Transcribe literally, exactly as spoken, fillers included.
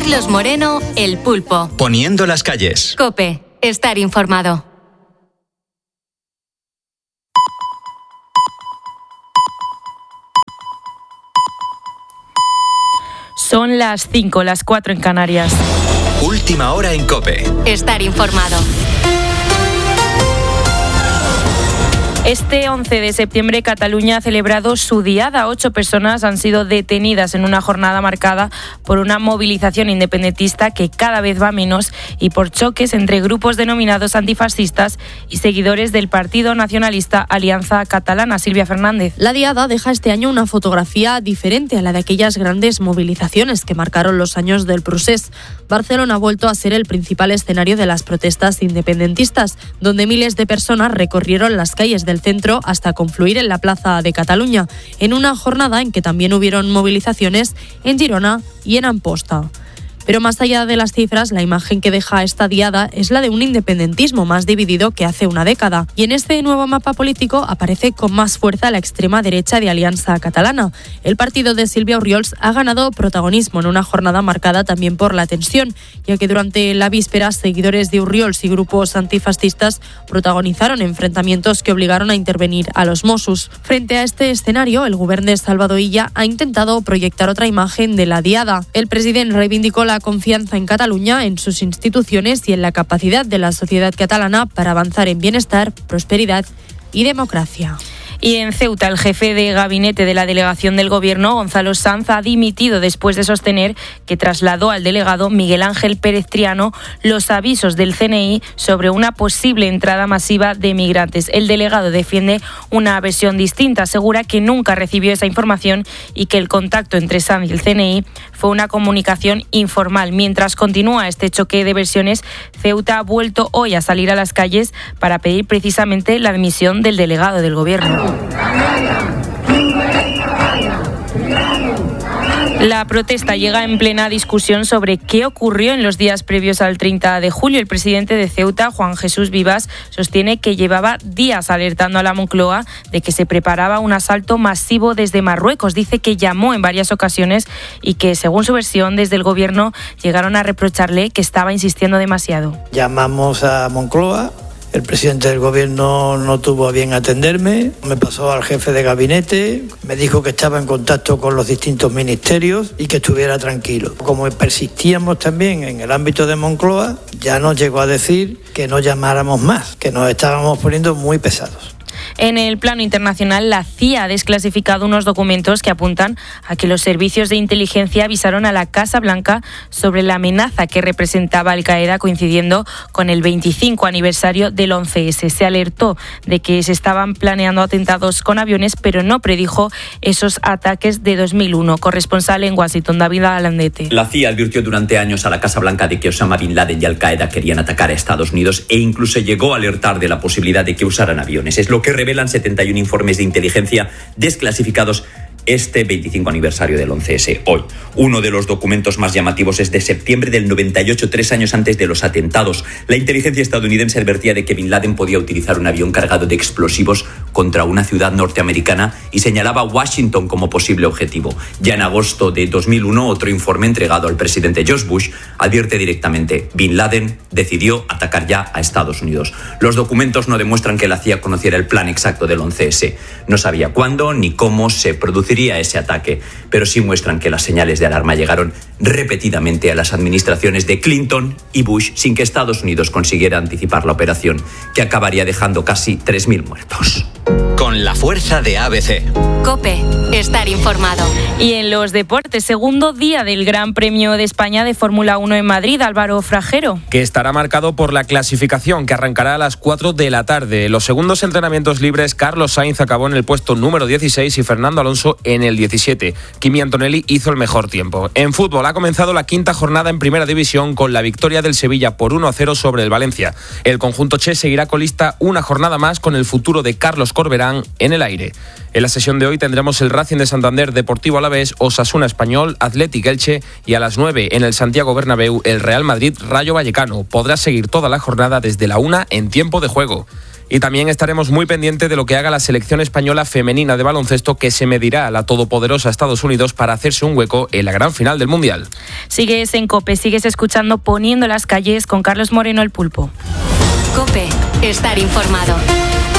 Carlos Moreno, El Pulpo. Poniendo las calles. COPE. Estar informado. Son las cinco, las cuatro en Canarias. Última hora en COPE. Estar informado. Este once de septiembre Cataluña ha celebrado su diada. Ocho personas han sido detenidas en una jornada marcada por una movilización independentista que cada vez va menos y por choques entre grupos denominados antifascistas y seguidores del Partido Nacionalista Alianza Catalana. Silvia Fernández. La diada deja este año una fotografía diferente a la de aquellas grandes movilizaciones que marcaron los años del Procés. Barcelona ha vuelto a ser el principal escenario de las protestas independentistas, donde miles de personas recorrieron las calles del centro hasta confluir en la Plaza de Cataluña, en una jornada en que también hubieron movilizaciones en Girona y en Amposta. Pero más allá de las cifras, la imagen que deja esta diada es la de un independentismo más dividido que hace una década. Y en este nuevo mapa político aparece con más fuerza la extrema derecha de Alianza Catalana. El partido de Sílvia Orriols ha ganado protagonismo en una jornada marcada también por la tensión, ya que durante la víspera seguidores de Orriols y grupos antifascistas protagonizaron enfrentamientos que obligaron a intervenir a los Mossos. Frente a este escenario, el gobierno de Salvador Illa ha intentado proyectar otra imagen de la diada. El presidente reivindicó la confianza en Cataluña, en sus instituciones y en la capacidad de la sociedad catalana para avanzar en bienestar, prosperidad y democracia. Y en Ceuta, el jefe de gabinete de la delegación del Gobierno, Gonzalo Sanz, ha dimitido después de sostener que trasladó al delegado Miguel Ángel Pérez Triano los avisos del C N I sobre una posible entrada masiva de migrantes. El delegado defiende una versión distinta, asegura que nunca recibió esa información y que el contacto entre Sanz y el C N I fue una comunicación informal. Mientras continúa este choque de versiones, Ceuta ha vuelto hoy a salir a las calles para pedir precisamente la dimisión del delegado del Gobierno. La protesta llega en plena discusión sobre qué ocurrió en los días previos al treinta de julio. El presidente de Ceuta, Juan Jesús Vivas, sostiene que llevaba días alertando a la Moncloa de que se preparaba un asalto masivo desde Marruecos. Dice que llamó en varias ocasiones y que, según su versión, desde el gobierno llegaron a reprocharle que estaba insistiendo demasiado. Llamamos a Moncloa. El presidente del gobierno no tuvo a bien atenderme, me pasó al jefe de gabinete, me dijo que estaba en contacto con los distintos ministerios y que estuviera tranquilo. Como persistíamos también en el ámbito de Moncloa, ya nos llegó a decir que no llamáramos más, que nos estábamos poniendo muy pesados. En el plano internacional, la C I A ha desclasificado unos documentos que apuntan a que los servicios de inteligencia avisaron a la Casa Blanca sobre la amenaza que representaba Al-Qaeda, coincidiendo con el veinticinco aniversario del once ese. Se alertó de que se estaban planeando atentados con aviones, pero no predijo esos ataques de dos mil uno. Corresponsal en Washington, David Alandete. La C I A advirtió durante años a la Casa Blanca de que Osama Bin Laden y Al-Qaeda querían atacar a Estados Unidos e incluso llegó a alertar de la posibilidad de que usaran aviones. Es lo que revelan setenta y uno informes de inteligencia desclasificados este veinticinco aniversario del once ese hoy. Uno de los documentos más llamativos es de septiembre del noventa y ocho, tres años antes de los atentados. La inteligencia estadounidense advertía de que Bin Laden podía utilizar un avión cargado de explosivos contra una ciudad norteamericana y señalaba a Washington como posible objetivo. Ya en agosto de dos mil uno, otro informe entregado al presidente George Bush advierte directamente: Bin Laden decidió atacar ya a Estados Unidos. Los documentos no demuestran que la C I A conociera el plan exacto del once ese. No sabía cuándo ni cómo se produciría ese ataque, pero sí muestran que las señales de alarma llegaron repetidamente a las administraciones de Clinton y Bush sin que Estados Unidos consiguiera anticipar la operación, que acabaría dejando casi tres mil muertos. Con la fuerza de A B C. COPE. Estar informado. Y en los deportes, segundo día del Gran Premio de España de Fórmula uno en Madrid, Álvaro Fragero. Que estará marcado por la clasificación, que arrancará a las cuatro de la tarde. Los segundos entrenamientos libres, Carlos Sainz acabó en el puesto número dieciséis y Fernando Alonso en el diecisiete. Kimi Antonelli hizo el mejor tiempo. En fútbol ha comenzado la quinta jornada en Primera División con la victoria del Sevilla por uno a cero sobre el Valencia. El conjunto che seguirá colista una jornada más con el futuro de Carlos Corberán en el aire. En la sesión de hoy tendremos el Racing de Santander, Deportivo Alavés, Osasuna Español, Athletic Elche y a las nueve en el Santiago Bernabéu el Real Madrid Rayo Vallecano. Podrás seguir toda la jornada desde la una en Tiempo de Juego. Y también estaremos muy pendientes de lo que haga la selección española femenina de baloncesto, que se medirá a la todopoderosa Estados Unidos para hacerse un hueco en la gran final del Mundial. Sigues en COPE, sigues escuchando Poniendo las calles con Carlos Moreno, el Pulpo. COPE, estar informado.